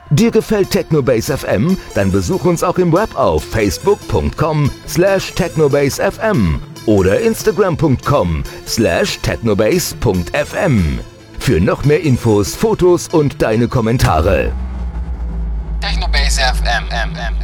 Dir gefällt Technobase FM? Dann besuch uns auch im Web auf facebook.com/technobasefm oder instagram.com/technobase.fm. Für noch mehr Infos, Fotos und deine Kommentare. Technobase FM.